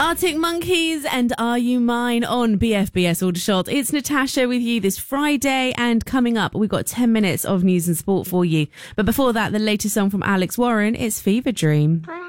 Arctic Monkeys and Are You Mine on BFBS Aldershot. It's Natasha with you this Friday, and coming up, we've got 10 minutes of news and sport for you. But before that, the latest song from Alex Warren, it's Fever Dream.